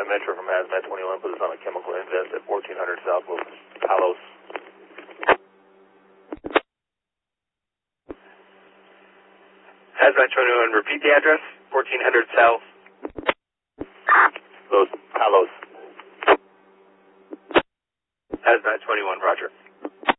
Metro from Hazmat 21, put us on a chemical invest at 1400 South Los Palos. Hazmat 21, repeat the address, 1400 South. Los Palos. Hazmat 21, roger.